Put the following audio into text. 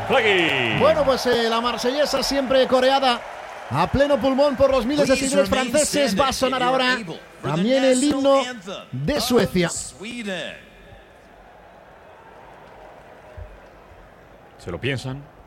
Plagui. Bueno, pues la marsellesa siempre coreada a pleno pulmón por los miles de seguidores franceses. Va a sonar ahora también el himno de Suecia. Se lo piensan.